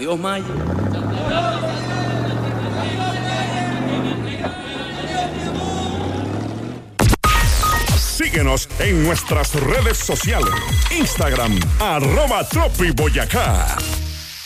Adiós, Maya. Síguenos en nuestras redes sociales. Instagram, @tropiboyacá.